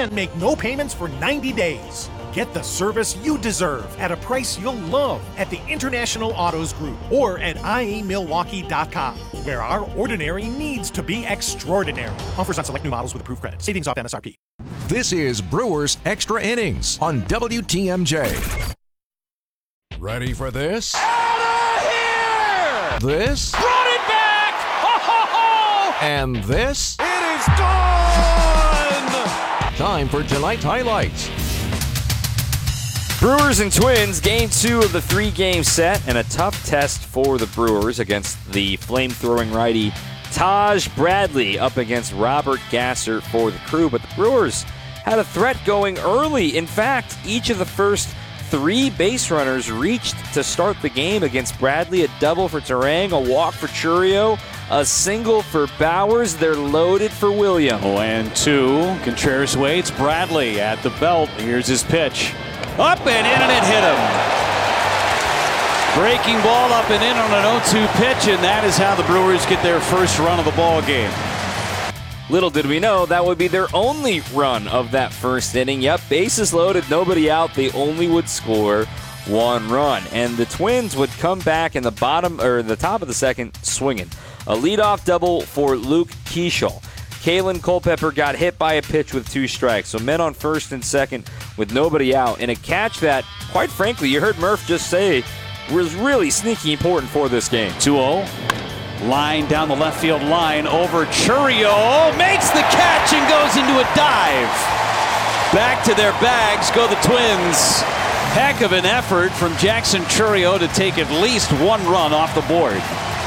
and make no payments for 90 days. Get the service you deserve at a price you'll love at the International Autos Group or at iemilwaukee.com, where our ordinary needs to be extraordinary. Offers on select new models with approved credit. Savings off MSRP. This is Brewers Extra Innings on WTMJ. Ready for this? Out of here! This? Brought it back! Ho, ho, ho! And this? It is done! Time for tonight's highlights. Brewers and Twins, Game 2 of the 3-game set, and a tough test for the Brewers against the flame-throwing righty Taj Bradley up against Robert Gasser for the Crew. But the Brewers had a threat going early. In fact, each of the first 3 base runners reached to start the game against Bradley. A double for Turang, a walk for Chourio, a single for Bowers. They're loaded for William. 0-2. Contreras waits. Bradley at the belt. Here's his pitch. Up and in, and it hit him. Breaking ball up and in on an 0-2 pitch, and that is how the Brewers get their first run of the ball game. Little did we know that would be their only run of that first inning. Yep, bases loaded, nobody out. They only would score 1 run, and the Twins would come back in the top of the second swinging. A leadoff double for Luke Keeschel. Kalen Culpepper got hit by a pitch with 2 strikes, so men on first and second with nobody out, and a catch that, quite frankly, you heard Murph just say was really sneaky important for this game. 2-0. Line down the left field line over Chourio. Makes the catch and goes into a dive. Back to their bags go the Twins. Heck of an effort from Jackson Chourio to take at least 1 run off the board.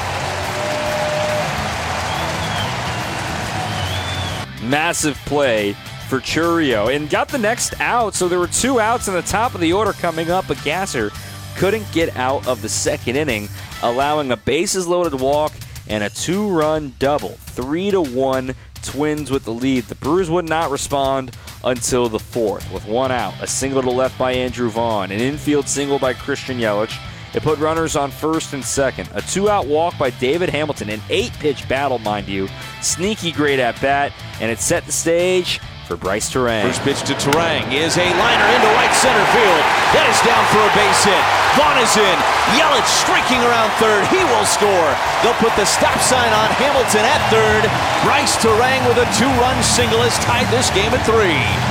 Massive play for Chourio and got the next out, so there were 2 outs in the top of the order coming up, but Gasser couldn't get out of the second inning, allowing a bases-loaded walk and a 2-run double. 3-1 Twins with the lead. The Brewers would not respond until the 4th with 1 out, a single to left by Andrew Vaughn, an infield single by Christian Yelich. It put runners on first and second. A 2-out walk by David Hamilton, an 8-pitch battle, mind you. Sneaky great at bat, and it set the stage for Bryce Turang. First pitch to Turang is a liner into right center field. That is down for a base hit. Vaughn is in. Yelich streaking around third. He will score. They'll put the stop sign on Hamilton at third. Bryce Turang with a 2-run single has tied this game at 3.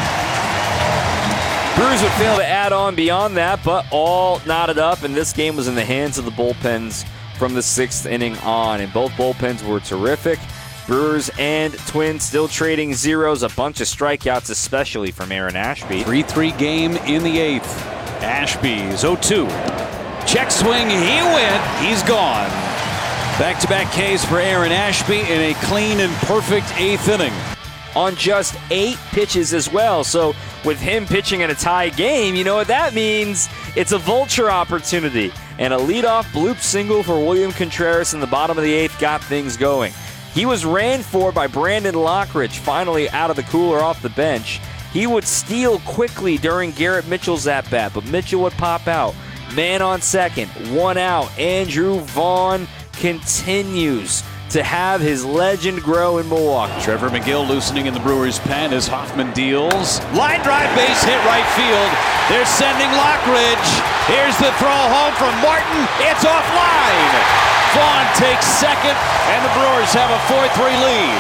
Brewers would fail to add on beyond that, but all knotted up, and this game was in the hands of the bullpens from the 6th inning on, and both bullpens were terrific. Brewers and Twins still trading zeros, a bunch of strikeouts, especially from Aaron Ashby. 3-3 game in the 8th. Ashby's 0-2. Check swing, he went, he's gone. Back-to-back Ks for Aaron Ashby in a clean and perfect 8th inning. On just 8 pitches as well. So with him pitching in a tie game, you know what that means. It's a vulture opportunity. And a leadoff bloop single for William Contreras in the bottom of the 8th got things going. He was ran for by Brandon Lockridge, finally out of the cooler off the bench. He would steal quickly during Garrett Mitchell's at-bat, but Mitchell would pop out. Man on second, 1 out. Andrew Vaughn continues to have his legend grow in Milwaukee. Trevor McGill loosening in the Brewers' pen as Hoffman deals. Line drive, base hit right field. They're sending Lockridge. Here's the throw home from Martin. It's offline. Vaughn takes second, and the Brewers have a 4-3 lead.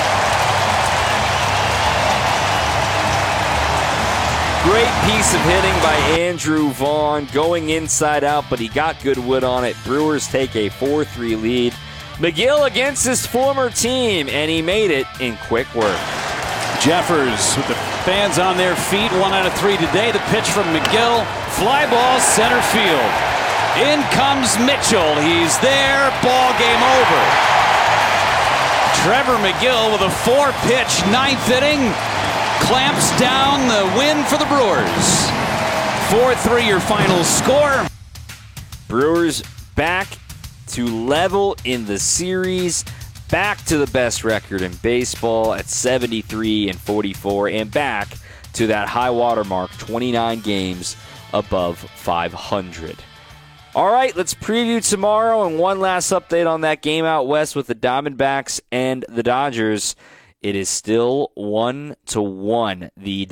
Great piece of hitting by Andrew Vaughn, going inside out, but he got good wood on it. Brewers take a 4-3 lead. McGill against his former team, and he made it in quick work. Jeffers with the fans on their feet. 1 out of 3 today. The pitch from McGill. Fly ball center field. In comes Mitchell. He's there. Ball game over. Trevor McGill with a 4-pitch 9th inning. Clamps down the win for the Brewers. 4-3 your final score. Brewers back to level in the series, back to the best record in baseball at 73-44, and back to that high water mark, 29 games above 500. All right, let's preview tomorrow and one last update on that game out west with the Diamondbacks and the Dodgers. It is still 1-1. The